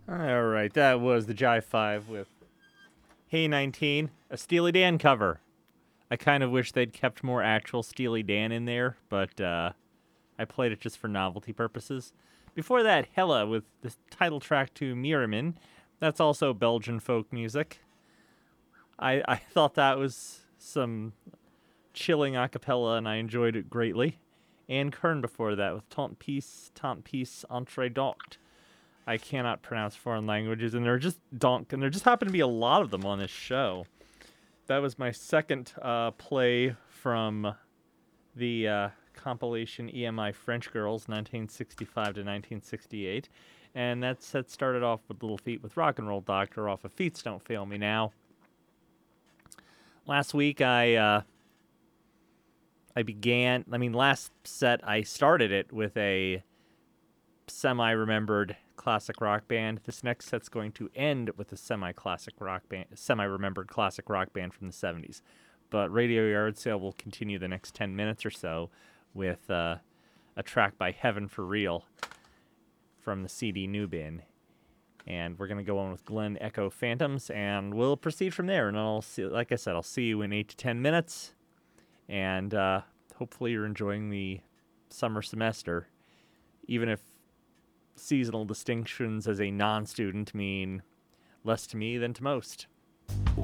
All right, that was the Jive 5 with Hey 19, a Steely Dan cover. I kind of wish they'd kept more actual Steely Dan in there, but I played it just for novelty purposes. Before that, Hella with the title track to Miramin. That's also Belgian folk music. I thought that was some chilling a cappella, and I enjoyed it greatly. And Kern before that with Tant Peace, Entre Docte. I cannot pronounce foreign languages, and there just happen to be a lot of them on this show. That was my second play from the compilation EMI French Girls, 1965 to 1968. And that set started off with Little Feat with Rock and Roll Doctor off of Feats Don't Fail Me Now. Last week last set I started it with a semi-remembered classic rock band. This next set's going to end with a semi-remembered classic rock band from the 70s. But Radio Yard Sale will continue the next 10 minutes or so with a track by Heaven for Real from the CD New Bin. And we're going to go on with Glen Echo Phantoms, and we'll proceed from there. And I'll see you in 8 to 10 minutes. And hopefully you're enjoying the summer semester, even if seasonal distinctions as a non-student mean less to me than to most.